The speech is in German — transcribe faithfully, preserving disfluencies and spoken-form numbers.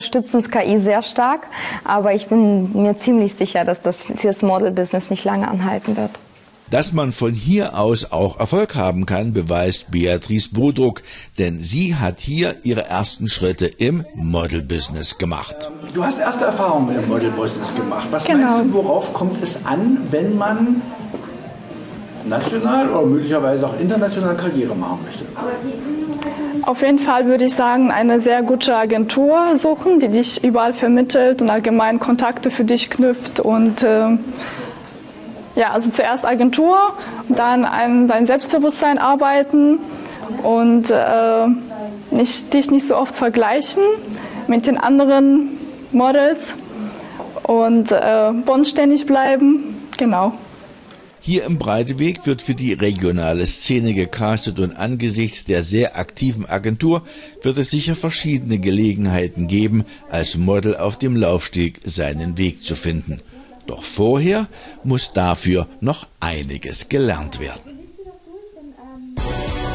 Stützt uns K I sehr stark, aber ich bin mir ziemlich sicher, dass das fürs Model-Business nicht lange anhalten wird. Dass man von hier aus auch Erfolg haben kann, beweist Beatrice Bodruck, denn sie hat hier ihre ersten Schritte im Model-Business gemacht. Du hast erste Erfahrungen im Model-Business gemacht. Was genau. meinst du, worauf kommt es an, wenn man national oder möglicherweise auch international Karriere machen möchte? Auf jeden Fall würde ich sagen, eine sehr gute Agentur suchen, die dich überall vermittelt und allgemein Kontakte für dich knüpft. Und äh, ja, also zuerst Agentur, dann an dein Selbstbewusstsein arbeiten und äh, nicht, dich nicht so oft vergleichen mit den anderen Models und äh, bodenständig bleiben. Genau. Hier im Breiteweg wird für die regionale Szene gecastet und angesichts der sehr aktiven Agentur wird es sicher verschiedene Gelegenheiten geben, als Model auf dem Laufsteg seinen Weg zu finden. Doch vorher muss dafür noch einiges gelernt werden.